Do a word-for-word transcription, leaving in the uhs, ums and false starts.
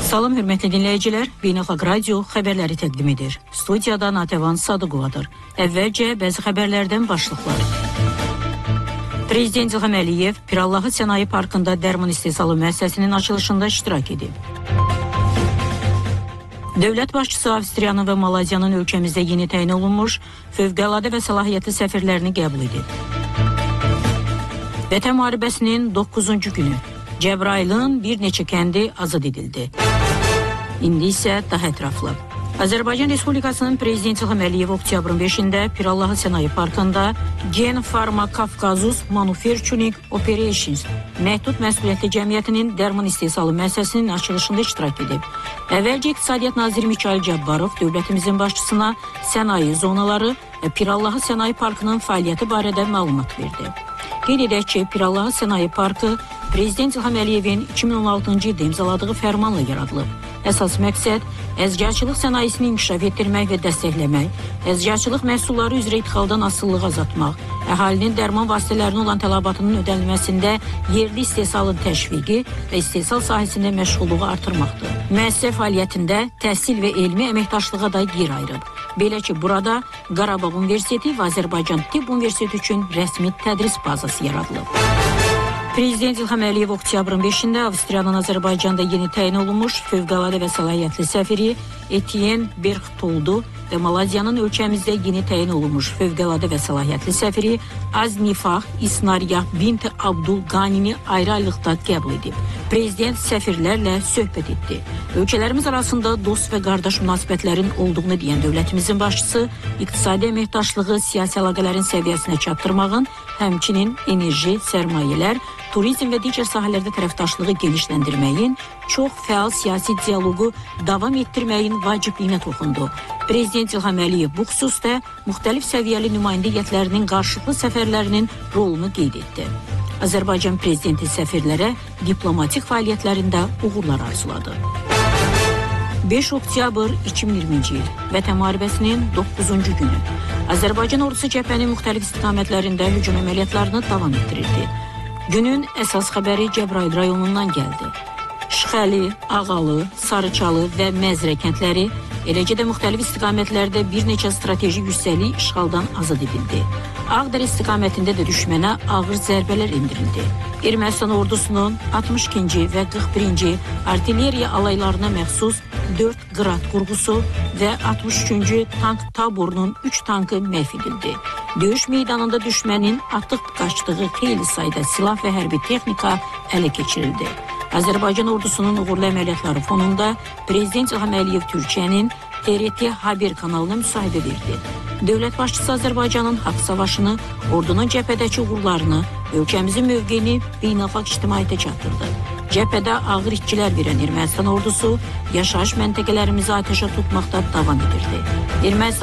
Salam hörmətli dinləyicilər, Beynəlxalq Radio xəbərləri təqdim edir. Studiyada Natəvan Sadıqovadır. Əvvəlcə bəzi xəbərlərdən başlıqlar. Prezident İlham Əliyev Pirallahı Sənaye Parkında dərman istehsalı müəssisəsinin açılışında iştirak edib. Dövlət başçısı Avstriyanın və Malaziyanın ölkəmizdə yeni təyin olunmuş fövqəladə və səlahiyyətli səfirlərini qəbul edib. Vətən müharibəsinin doqquzuncu günü Cəbrayılın bir neçə kəndi azad edildi. İndi isə daha ətraflı. Azərbaycan Respublikasının Prezidenti İlham Əliyev oktyabrın beşində Pirallahı Sənaye Parkında Gen Pharma Kafkazus Manufacturing Operations məhdud məsuliyyətli cəmiyyətinin dərman istehsalı müəssisəsinin açılışında iştirak edib. Əvvəlcə İqtisadiyyat Naziri Mikayıl Cabbarov dövlətimizin başçısına sənaye zonaları və Pirallahı Sənaye Parkının fəaliyyəti barədə məlumat verdi. Qeyd edək ki, Pirallahı Sənaye Parkı Prezident İlham Əliyevin iki min on altıncı ildə imzaladığı fərmanla yaradılıb. Əsas məqsəd əzgərçılıq sənayesini inkişaf etdirmək və dəstəkləmək, əzgərçılıq məhsulları üzrə idxaldan asılılığı azaltmaq, əhalinin dərman vasitələrinə olan tələbatının ödənilməsində yerli istehsalın təşviqi və istehsal sahəsində məşğulluğu artırmaqdır. Müəssisə fəaliyyətində təhsil və elmi əməkdaşlığa da yer ayırıb. Belə ki, burada Qarabağ Universiteti və Azərbaycan Tibb Universiteti üçün rəsmi tədris bazası yaradılıb. Prezident İlham Əliyev oktyabrın beşində Avstriyanın Azərbaycanda yeni təyin olunmuş fövqəladə və səlahiyyətli səfiri Etienne Berchtoldu və Malaziyanın ölkəmizdə yeni təyin olunmuş fövqəladə və səlahiyyətli səfiri Aznifah İsnariyah bint Abdul Qanini ayrı-ayrılıqda qəbul edib. Prezident səfirlərlə söhbət etdi. Ölkələrimiz arasında dost və qardaş münasibətlərin olduğunu deyən dövlətimizin başçısı, iqtisadi əməkdaşlığı siyasi əlaqələrin səviyyəsinə çatdırmağın, həmçinin enerji, sərmayələr, turizm və digər sahələrdə tərəfdaşlığı genişləndirməyin, çox fəal siyasi dialoqu davam etdirməyin vacibliyinə toxundu. Prezident İlham Əliyev bu xüsusda müxtəlif səviyyəli nümayəndə heyətlərinin qarşılıqlı səfərlərinin rolunu qeyd etdi. Azərbaycan prezidenti səfirlərə diplomatik fəaliyyətlərində uğurlar arzuladı. beş oktyabr iki min iyirminci il Vətən müharibəsinin doqquzuncu günü. Azərbaycan ordusu cəbhənin müxtəlif istiqamətlərində hücum əməliyyatlarını davam etdirirdi. Günün əsas xəbəri Cəbrayıl rayonundan gəldi. Şıxəli, Ağalı, Sarıçalı və Məzrə kəndləri, eləcə də müxtəlif istiqamətlərdə bir neçə strateji yüksəlik işğaldan azad edildi. Ağdərə istiqamətində də düşmənə ağır zərbələr endirildi. Ermənistan ordusunun altmış ikinci və qırx birinci artilleriya alaylarına məxsus dörd qrad qurğusu və altmış üçüncü tank taborunun üç tankı məhv edildi. Döyüş meydanında düşmənin atıq qaçdığı xeyli sayda silah və hərbi texnika ələ keçirildi. Azərbaycan ordusunun uğurlu əməliyyatları fonunda Prezident İlham Əliyev Türkiyənin T R T Haber kanalına müsahibə verdi. Dövlət başçısı Azərbaycanın haqq savaşını, ordunun cəbhədəki uğurlarını, ölkəmizin mövqeyini beynəlxalq ictimaiyyətə çatdırdı. Cəbhədə ağır itkilər verən Ermənistan ordusu yaşayış məntəqələrimizi atəşə tutmaqda davam edirdi. Ermənistan